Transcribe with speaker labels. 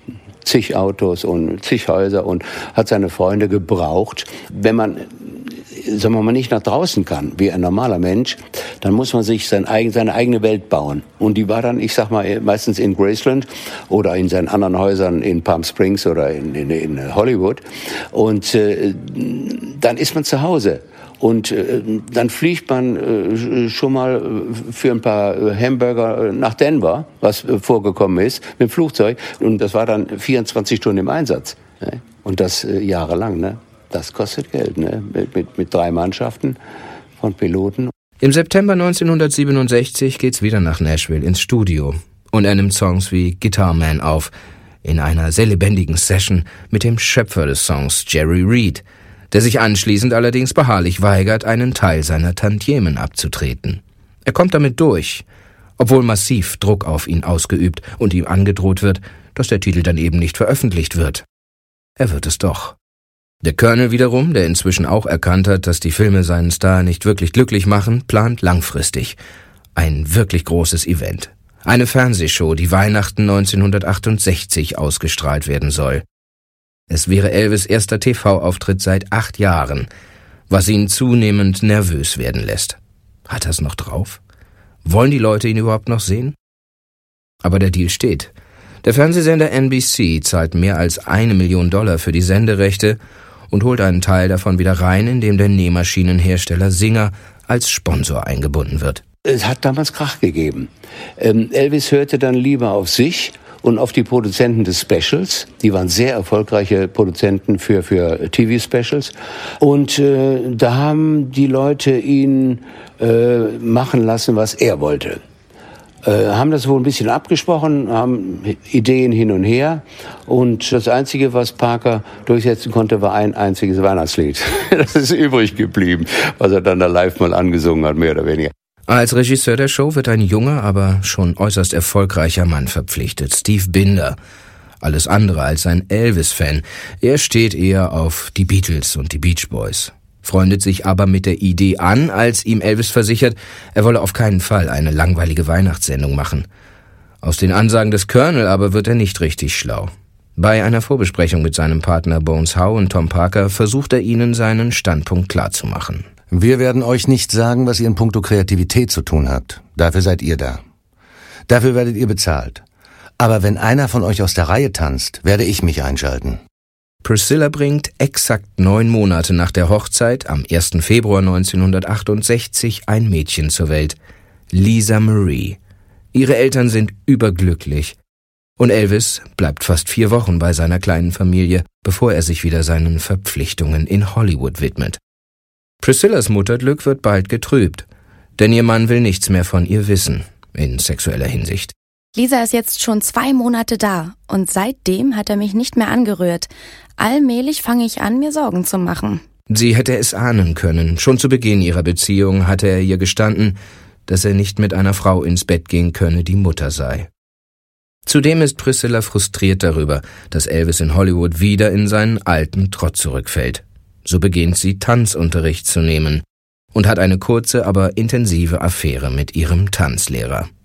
Speaker 1: zig Autos und zig Häuser und hat seine Freunde gebraucht. Wenn man, sagen wir mal, nicht nach draußen kann, wie ein normaler Mensch, dann muss man sich seine eigene Welt bauen. Und die war dann, ich sag mal, meistens in Graceland oder in seinen anderen Häusern in Palm Springs oder in Hollywood. Und dann ist man zu Hause. Und dann fliegt man schon mal für ein paar Hamburger nach Denver, was vorgekommen ist, mit dem Flugzeug. Und das war dann 24 Stunden im Einsatz. Ne? Und das jahrelang. Ne? Das kostet Geld, ne? Mit 3 Mannschaften von Piloten.
Speaker 2: Im September 1967 geht's wieder nach Nashville ins Studio. Und er nimmt Songs wie Guitar Man auf, in einer sehr lebendigen Session mit dem Schöpfer des Songs, Jerry Reed, der sich anschließend allerdings beharrlich weigert, einen Teil seiner Tantiemen abzutreten. Er kommt damit durch, obwohl massiv Druck auf ihn ausgeübt und ihm angedroht wird, dass der Titel dann eben nicht veröffentlicht wird. Er wird es doch. Der Colonel wiederum, der inzwischen auch erkannt hat, dass die Filme seinen Star nicht wirklich glücklich machen, plant langfristig ein wirklich großes Event. Eine Fernsehshow, die Weihnachten 1968 ausgestrahlt werden soll. Es wäre Elvis' erster TV-Auftritt seit 8 Jahren, was ihn zunehmend nervös werden lässt. Hat er es noch drauf? Wollen die Leute ihn überhaupt noch sehen? Aber der Deal steht. Der Fernsehsender NBC zahlt mehr als $1 Million für die Senderechte und holt einen Teil davon wieder rein, indem der Nähmaschinenhersteller Singer als Sponsor eingebunden wird.
Speaker 1: Es hat damals Krach gegeben. Elvis hörte dann lieber auf sich und auf die Produzenten des Specials. Die waren sehr erfolgreiche Produzenten für TV-Specials. Und da haben die Leute ihn machen lassen, was er wollte. Haben das wohl ein bisschen abgesprochen, haben Ideen hin und her. Und das Einzige, was Parker durchsetzen konnte, war ein einziges Weihnachtslied. Das ist übrig geblieben, was er dann da live mal angesungen hat, mehr oder weniger.
Speaker 2: Als Regisseur der Show wird ein junger, aber schon äußerst erfolgreicher Mann verpflichtet, Steve Binder. Alles andere als ein Elvis-Fan. Er steht eher auf die Beatles und die Beach Boys. Freundet sich aber mit der Idee an, als ihm Elvis versichert, er wolle auf keinen Fall eine langweilige Weihnachtssendung machen. Aus den Ansagen des Colonel aber wird er nicht richtig schlau. Bei einer Vorbesprechung mit seinem Partner Bones Howe und Tom Parker versucht er ihnen seinen Standpunkt klarzumachen.
Speaker 3: Wir werden euch nicht sagen, was ihr in puncto Kreativität zu tun habt. Dafür seid ihr da. Dafür werdet ihr bezahlt. Aber wenn einer von euch aus der Reihe tanzt, werde ich mich einschalten.
Speaker 2: Priscilla bringt exakt 9 Monate nach der Hochzeit, am 1. Februar 1968, ein Mädchen zur Welt. Lisa Marie. Ihre Eltern sind überglücklich. Und Elvis bleibt fast 4 Wochen bei seiner kleinen Familie, bevor er sich wieder seinen Verpflichtungen in Hollywood widmet. Priscillas Mutterglück wird bald getrübt, denn ihr Mann will nichts mehr von ihr wissen, in sexueller Hinsicht.
Speaker 4: Lisa ist jetzt schon 2 Monate da und seitdem hat er mich nicht mehr angerührt. Allmählich fange ich an, mir Sorgen zu machen.
Speaker 2: Sie hätte es ahnen können. Schon zu Beginn ihrer Beziehung hatte er ihr gestanden, dass er nicht mit einer Frau ins Bett gehen könne, die Mutter sei. Zudem ist Priscilla frustriert darüber, dass Elvis in Hollywood wieder in seinen alten Trott zurückfällt. So beginnt sie, Tanzunterricht zu nehmen und hat eine kurze, aber intensive Affäre mit ihrem Tanzlehrer.